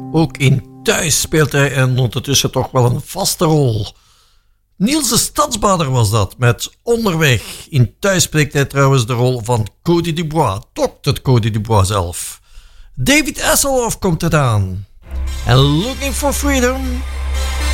Ook in Thuis speelt hij en ondertussen toch wel een vaste rol. Niels de Stadsbader was dat, met Onderweg. In Thuis spreekt hij trouwens de rol van Cody Dubois, Dr. Cody Dubois zelf. David Hasselhoff komt eraan. En Looking for Freedom